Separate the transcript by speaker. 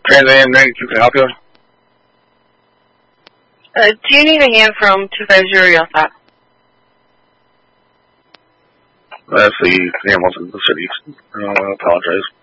Speaker 1: Trans-Am 92 can I help you?
Speaker 2: Do you need a hand from 250 outside?
Speaker 1: That's the ambulance in the city. I apologize.